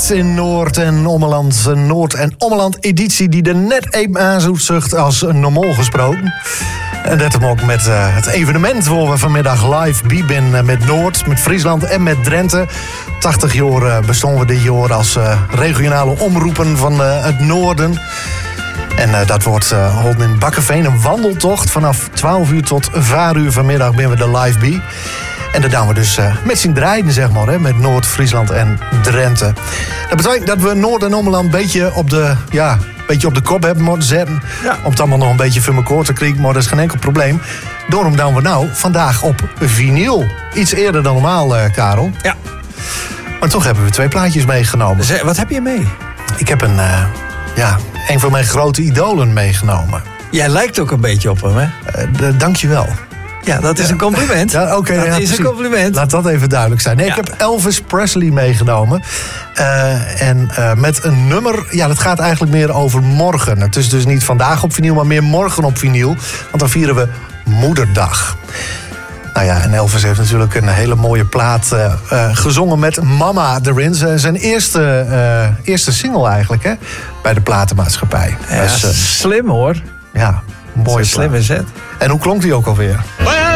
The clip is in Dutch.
Nacht in Noord en Ommeland. Een Noord en Ommeland editie die er net even aanzoekt als normaal gesproken. En dat hem ook met het evenement waar we vanmiddag live bieben met Noord, met Friesland en met Drenthe. 80 jaar bestonden we dit jaar als regionale omroepen van het Noorden. En dat wordt gehouden in Bakkeveen, een wandeltocht. Vanaf 12 uur tot 4 uur vanmiddag ben we de live bij. En dat doen we dus met z'n draaien, zeg maar, hè, met Noord, Friesland en Drenthe. Dat betekent dat we Noord en Ommeland een beetje op de kop hebben moeten zetten. Ja. Om het allemaal nog een beetje voor elkaar te krijgen, maar dat is geen enkel probleem. Daarom doen we nou vandaag op vinyl. Iets eerder dan normaal, Karel. Ja. Maar toch hebben we 2 plaatjes meegenomen. Wat heb je mee? Ik heb een van mijn grote idolen meegenomen. Jij lijkt ook een beetje op hem, hè? Dank je wel. Ja, dat is een compliment. Ja, okay, dat is een compliment. Laat dat even duidelijk zijn. Nee, ja. Ik heb Elvis Presley meegenomen. Met een nummer, dat gaat eigenlijk meer over morgen. Het is dus niet vandaag op vinyl, maar meer morgen op vinyl. Want dan vieren we Moederdag. Nou ja, en Elvis heeft natuurlijk een hele mooie plaat gezongen met Mama erin. Zijn eerste single eigenlijk, hè? Bij de platenmaatschappij. Ja, dus, slim hoor. Ja, mooi. Slim is het. En hoe klonk die ook alweer?